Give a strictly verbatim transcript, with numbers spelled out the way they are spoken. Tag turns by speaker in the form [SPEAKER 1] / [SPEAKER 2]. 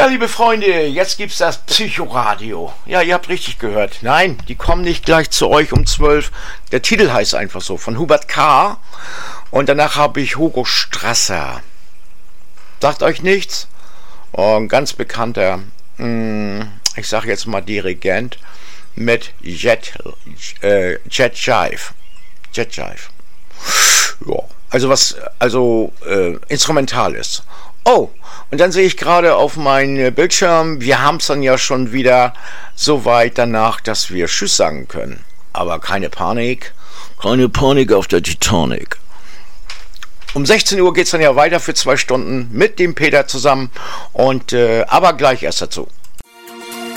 [SPEAKER 1] Ja, liebe Freunde, jetzt gibt's das Psychoradio. Ja, ihr habt richtig gehört. Nein, die kommen nicht gleich zu euch um zwölf. Der Titel heißt einfach so, von Hubert K. Und danach habe ich Hugo Strasser. Sagt euch nichts? Oh, ein ganz bekannter, mh, ich sage jetzt mal Dirigent mit Jet, äh, Jet Jive. Jet Jive. Ja, also was, also äh, instrumental ist. Oh, und dann sehe ich gerade auf meinem Bildschirm, wir haben es dann ja schon wieder so weit danach, dass wir Tschüss sagen können. Aber keine Panik, keine Panik auf der Titanic. Um sechzehn Uhr geht es dann ja weiter für zwei Stunden mit dem Peter zusammen, und äh, aber gleich erst dazu.